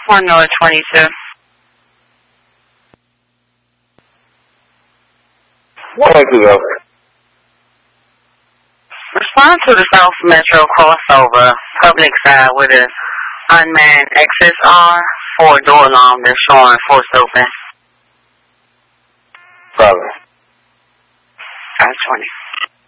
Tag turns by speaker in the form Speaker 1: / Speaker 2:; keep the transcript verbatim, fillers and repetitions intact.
Speaker 1: one North twenty-two.
Speaker 2: One two go.
Speaker 1: Respond to the South Metro crossover, public side with an unmanned X S R, four door alarm that's showing forced open.
Speaker 2: Problem.
Speaker 1: five twenty.